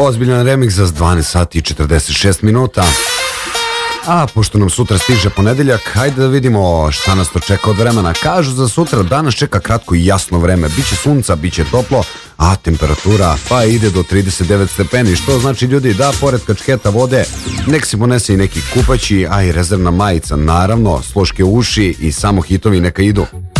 Ozbiljan remix za 12 sati i 46 minuta. A pošto nam sutra stiže ponedeljak, hajde da vidimo šta nas to čeka od vremena. Kažu za sutra danas čeka kratko i jasno vreme. Biće sunca, biće toplo, a temperatura pa ide do 39 stepeni. Što znači, ljudi, da pored kačketa vode nek se ponese i neki kupaći, a i rezervna majica, naravno, sloške uši i samo hitovi neka idu.